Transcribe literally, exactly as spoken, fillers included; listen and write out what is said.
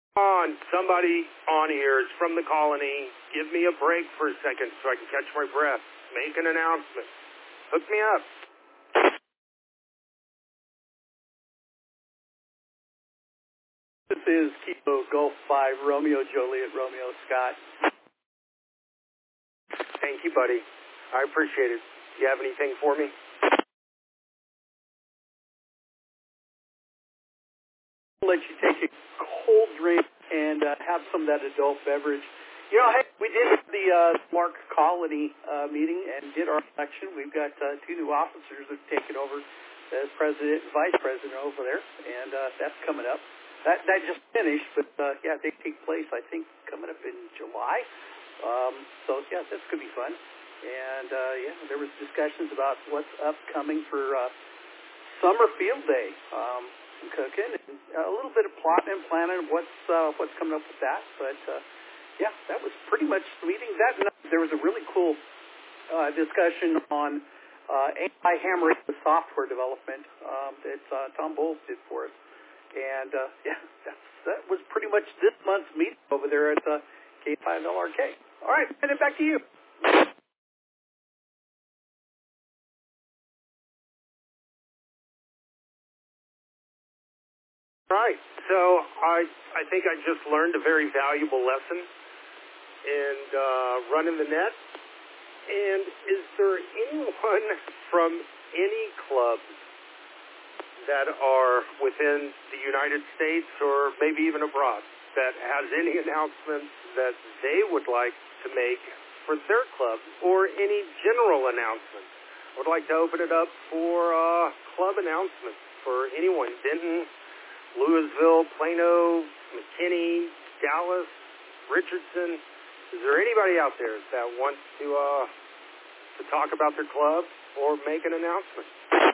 on, somebody on here is from the colony. Give me a break for a second so I can catch my breath. Make an announcement. Hook me up. This is Kilo Golf five, Romeo Joliet, Romeo Scott. Thank you, buddy. I appreciate it. Do you have anything for me? I'll let you take a cold drink and uh, have some of that adult beverage. You know, hey, we did the uh, Mark Colony uh, meeting and did our election. We've got uh, two new officers that have taken over as president and vice president over there, and uh, that's coming up. That that just finished, but uh, yeah, they take place, I think, coming up in July. Um, so yeah, that's gonna be fun. And uh, yeah, there was discussions about what's upcoming for uh, summer field day, um, some cooking, and a little bit of plotting and planning what's uh, what's coming up with that. But uh, yeah, that was pretty much the meeting. That night, there was a really cool uh, discussion on uh, A I hammering the software development um, that uh, Tom Bowles did for us. And, uh, yeah, that's, that was pretty much this month's meeting over there at uh, K five L R K. All right, send it back to you. All right, so I, I think I just learned a very valuable lesson in uh, running the net. And is there anyone from any clubs that are within the United States or maybe even abroad that has any announcements that they would like to make for their club or any general announcements? I would like to open it up for uh, club announcements for anyone. Denton, Louisville, Plano, McKinney, Dallas, Richardson. Is there anybody out there that wants to, uh, to talk about their club or make an announcement?